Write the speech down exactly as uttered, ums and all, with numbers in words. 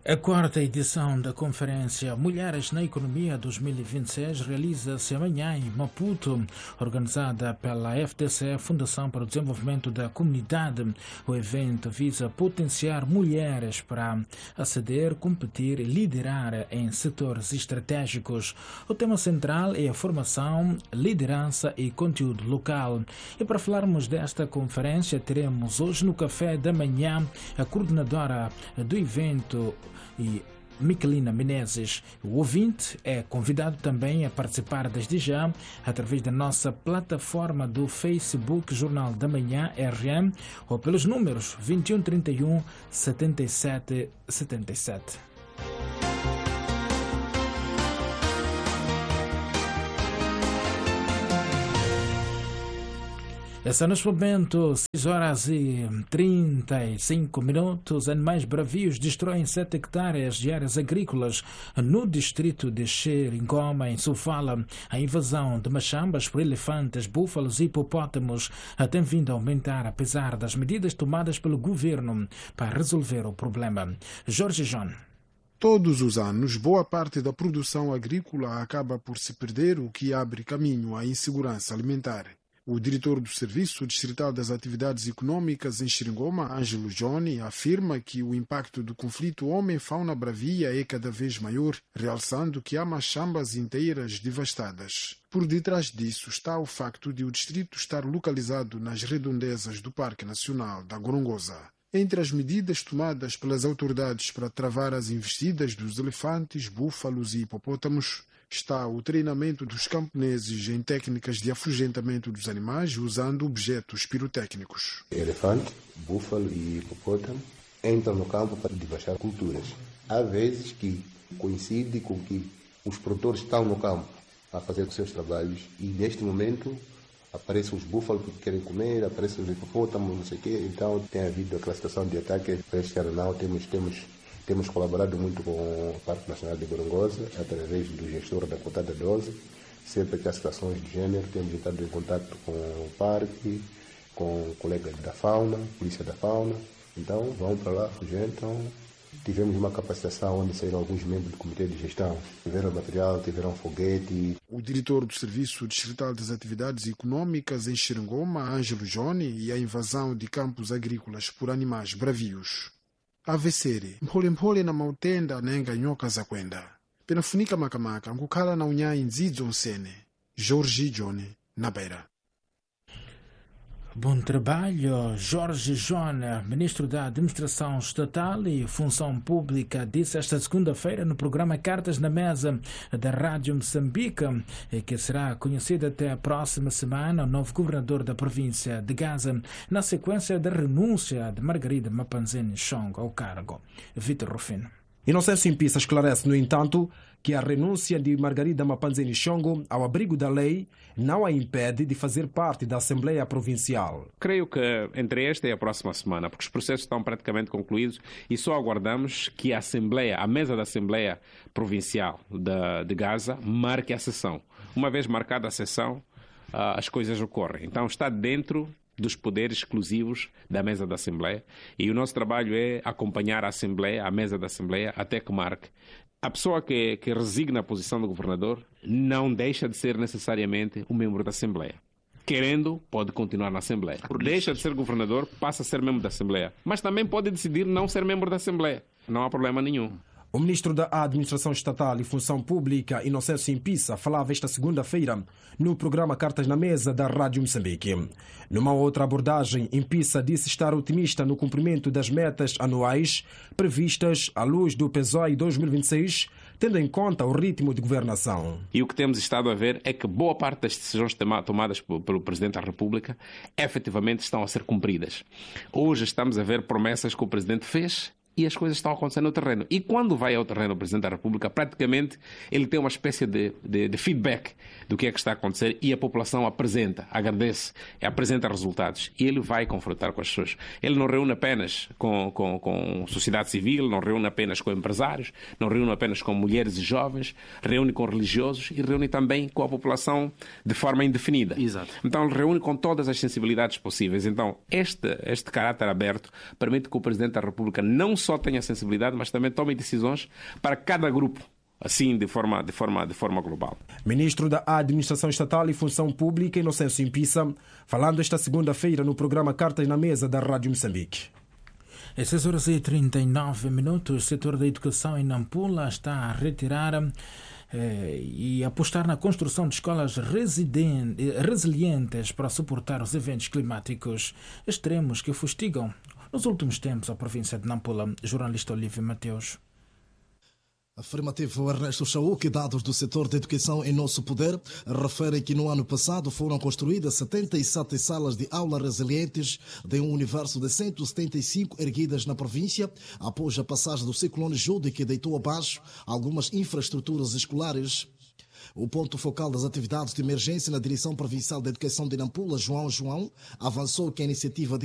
A quarta edição da Conferência Mulheres na Economia dois mil e vinte e seis realiza-se amanhã em Maputo, organizada pela F D C, Fundação para o Desenvolvimento da Comunidade. O evento visa potenciar mulheres para aceder, competir e liderar em setores estratégicos. O tema central é a formação, liderança e conteúdo local. E para falarmos desta conferência, teremos hoje no café da manhã a coordenadora do evento, e Miquelina Menezes. O ouvinte é convidado também a participar desde já através da nossa plataforma do Facebook Jornal da Manhã R M ou pelos números vinte e um, trinta e um, setenta e sete, setenta e sete. Essa neste momento, seis horas e trinta e cinco minutos, animais bravios destroem sete hectares de áreas agrícolas no distrito de Xeringoma, em Sofala. A invasão de machambas por elefantes, búfalos e hipopótamos tem vindo a aumentar, apesar das medidas tomadas pelo governo para resolver o problema. Jorge João. Todos os anos, boa parte da produção agrícola acaba por se perder, o que abre caminho à insegurança alimentar. O diretor do Serviço Distrital das Atividades Econômicas em Xeringoma, Ângelo Johnny, afirma que o impacto do conflito homem-fauna bravia é cada vez maior, realçando que há machambas inteiras devastadas. Por detrás disso está o facto de o distrito estar localizado nas redondezas do Parque Nacional da Gorongosa. Entre as medidas tomadas pelas autoridades para travar as investidas dos elefantes, búfalos e hipopótamos, está o treinamento dos camponeses em técnicas de afugentamento dos animais usando objetos pirotécnicos. Elefante, búfalo e hipopótamo entram no campo para devastar culturas. Há vezes que coincide com que os produtores estão no campo a fazer os seus trabalhos e neste momento aparecem os búfalos que querem comer, aparecem os hipopótamos, não sei o quê. Então tem havido aquela situação de ataque. Para este ano não, temos... temos Temos colaborado muito com o Parque Nacional de Gorongosa, através do gestor da Cotada doze. Sempre que há situações de género, temos estado em contato com o parque, com colegas da fauna, polícia da fauna. Então, vão para lá, afugentam. Tivemos uma capacitação onde saíram alguns membros do Comitê de Gestão. Tiveram material, tiveram foguete. O diretor do Serviço Distrital das Atividades Econômicas em Xeringoma, Ângelo Johnny, e a invasão de campos agrícolas por animais bravios. Aveseri mpholemphole na mautenda nenga nyoka za kwenda penafunika makamaka nkukhala na unyayi ndzidzo nsene. Jorge Johnny, na Beira. Bom trabalho. Jorge João, ministro da Administração Estatal e Função Pública, disse esta segunda-feira no programa Cartas na Mesa da Rádio Moçambique que será conhecido até a próxima semana o novo governador da província de Gaza, na sequência da renúncia de Margarida Mapanzini Chong ao cargo. Vitor Rufino. Inocêncio Impissa esclarece, no entanto, que a renúncia de Margarida Mapanzini Chongo ao abrigo da lei não a impede de fazer parte da Assembleia Provincial. Creio que entre esta e a próxima semana, porque os processos estão praticamente concluídos e só aguardamos que a Assembleia, a mesa da Assembleia Provincial de, de Gaza, marque a sessão. Uma vez marcada a sessão, uh, as coisas ocorrem. Então está dentro dos poderes exclusivos da mesa da Assembleia e o nosso trabalho é acompanhar a Assembleia, a mesa da Assembleia, até que marque. A pessoa que, que resigna a posição do governador não deixa de ser necessariamente um membro da Assembleia. Querendo, pode continuar na Assembleia. Deixa de ser governador, passa a ser membro da Assembleia. Mas também pode decidir não ser membro da Assembleia. Não há problema nenhum. O ministro da Administração Estatal e Função Pública, Inocêncio Impissa, falava esta segunda-feira no programa Cartas na Mesa da Rádio Moçambique. Numa outra abordagem, Impissa disse estar otimista no cumprimento das metas anuais previstas à luz do P E S O E dois mil e vinte e seis, tendo em conta o ritmo de governação. E o que temos estado a ver é que boa parte das decisões tomadas pelo Presidente da República efetivamente estão a ser cumpridas. Hoje estamos a ver promessas que o Presidente fez e as coisas estão acontecendo no terreno. E quando vai ao terreno o Presidente da República, praticamente ele tem uma espécie de, de, de feedback do que é que está a acontecer e a população apresenta, agradece, apresenta resultados. E ele vai confrontar com as pessoas. Ele não reúne apenas com, com, com sociedade civil, não reúne apenas com empresários, não reúne apenas com mulheres e jovens, reúne com religiosos e reúne também com a população de forma indefinida. Exato. Então ele reúne com todas as sensibilidades possíveis. Então este, este caráter aberto permite que o Presidente da República não só tenha sensibilidade, mas também tome decisões para cada grupo, assim de forma, de forma, de forma global. Ministro da Administração Estatal e Função Pública, Inocêncio Impissa, falando esta segunda-feira no programa Cartas na Mesa da Rádio Moçambique. Às seis horas e trinta e nove minutos, o setor da educação em Nampula está a retirar eh, e apostar na construção de escolas resilientes para suportar os eventos climáticos extremos que fustigam nos últimos tempos a província de Nampula. Jornalista Olívio Mateus. Afirmativo Ernesto Chaúque, dados do setor da educação em nosso poder, referem que no ano passado foram construídas setenta e sete salas de aula resilientes de um universo de cento e setenta e cinco erguidas na província, após a passagem do ciclone Jude, que deitou abaixo algumas infraestruturas escolares. O ponto focal das atividades de emergência na Direção Provincial da Educação de Nampula, João João, avançou que a iniciativa de